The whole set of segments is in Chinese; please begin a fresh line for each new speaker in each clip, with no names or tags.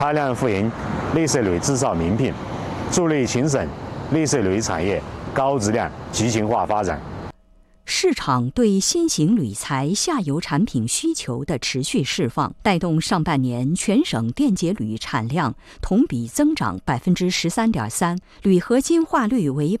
大量富营绿色铝制造名品，助力秦省绿色铝产业高质量集群化发展。
市场对新型铝材下游产品需求的持续释放，带动上半年全省电解铝产量同比增长13.3%，铝合金化率为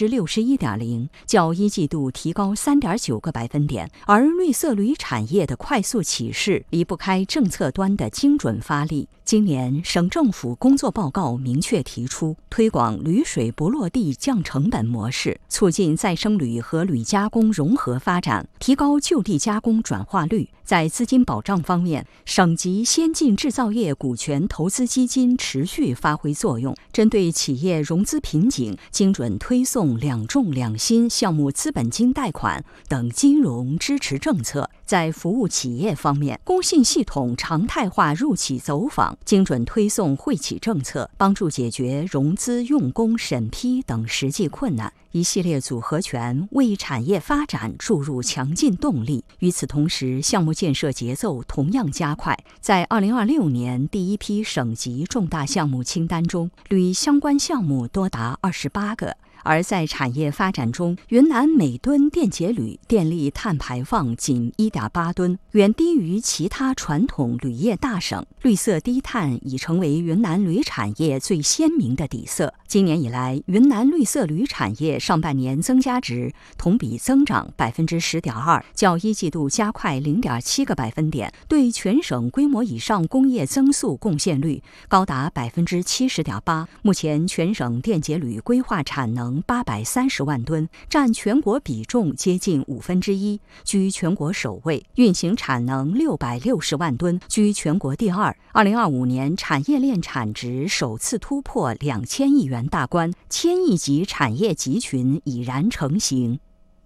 61.0%，较一季度提高3.9个百分点。而绿色铝产业的快速起势，离不开政策端的精准发力。今年省政府工作报告明确提出，推广铝水不落地降成本模式，促进再生铝和铝加工融合发展，提高就地加工转化率。在资金保障方面，省级先进制造业股权投资基金持续发挥作用，针对企业融资瓶颈，精准推送两重两新项目资本金贷款等金融支持政策。在服务企业方面，工信系统常态化入企走访，精准推送惠企政策，帮助解决融资用工审批等实际困难。一系列组合拳为产业发展注入强劲动力。与此同时，项目建设节奏同样加快。在2026年第一批省级重大项目清单中，铝相关项目多达28个。而在产业发展中，云南每吨电解铝电力碳排放仅1.8吨，远低于其他传统铝业大省。绿色低碳已成为云南铝产业最鲜明的底色。今年以来，云南绿色铝产业上半年增加值同比增长10.2%，较一季度加快0.7个百分点，对全省规模以上工业增速贡献率高达70.8%。目前全省电解铝规划产能830万吨，占全国比重接近1/5，居全国首位；运行产能660万吨，居全国第二。2025年产业链产值首次突破2000亿元大关，1000亿级产业集群已然成型。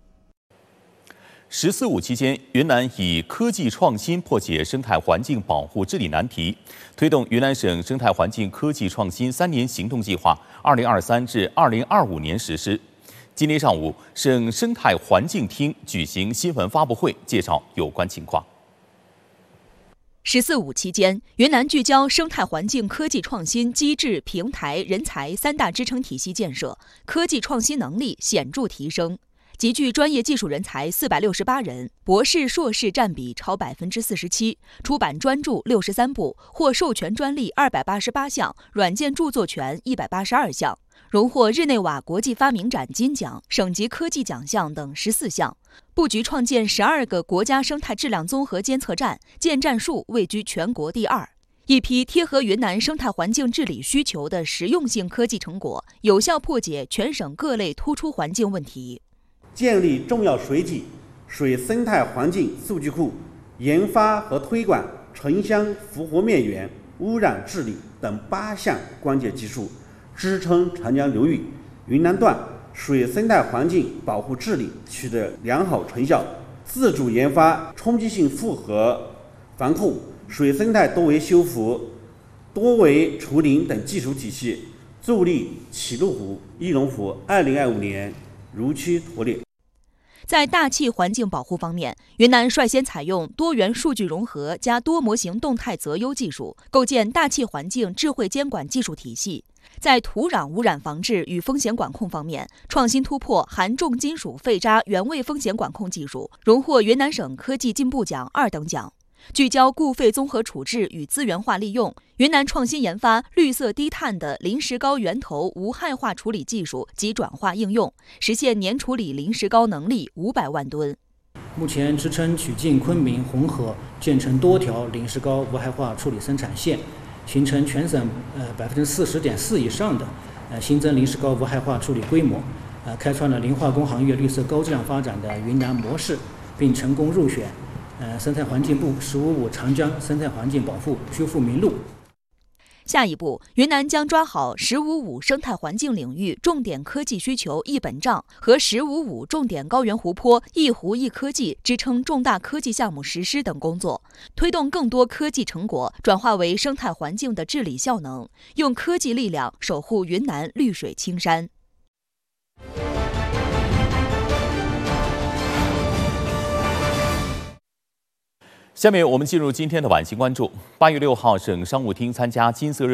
“14+5”期间，云南以科技创新破解生态环境保护治理难题，推动云南省生态环境科技创新3年行动计划2023至2025年实施。今天上午，省生态环境厅举行新闻发布会，介绍有关情况。
“14+5”期间，云南聚焦生态环境科技创新机制、平台、人才3大支撑体系建设，科技创新能力显著提升。集聚专业技术人才468人，博士、硕士占比超47%，出版专著63部，获授权专利288项，软件著作权182项，荣获日内瓦国际发明展金奖、省级科技奖项等14项。布局创建12个国家生态质量综合监测站，建站数位居全国第2。一批贴合云南生态环境治理需求的实用性科技成果，有效破解全省各类突出环境问题。
建立重要水体、水生态环境数据库，研发和推广城乡复活灭源、污染治理等8项关键技术，支撑长江流域云南段水生态环境保护治理取得良好成效。自主研发冲击性复合防控、水生态多维修复、多维除林等技术体系，助力启路湖、翼龙湖2025年如期脱列。
在大气环境保护方面，云南率先采用多元数据融合加多模型动态择优技术，构建大气环境智慧监管技术体系。在土壤污染防治与风险管控方面，创新突破含重金属废渣原位风险管控技术，荣获云南省科技进步奖2等奖。聚焦固废综合处置与资源化利用，云南创新研发绿色低碳的磷石膏源头无害化处理技术及转化应用，实现年处理磷石膏能力500万吨。
目前支撑曲靖、昆明、红河建成多条磷石膏无害化处理生产线，形成全省40.4%以上的新增磷石膏无害化处理规模，开创了磷化工行业绿色高质量发展的云南模式，并成功入选生态环境部“15+5”长江生态环境保护修复名录。
下一步，云南将抓好“15+5”生态环境领域重点科技需求一本账和“15+5”重点高原湖泊一湖一科技支撑重大科技项目实施等工作，推动更多科技成果转化为生态环境的治理效能，用科技力量守护云南绿水青山。
下面我们进入今天的晚星关注。8月6号，省商务厅参加金色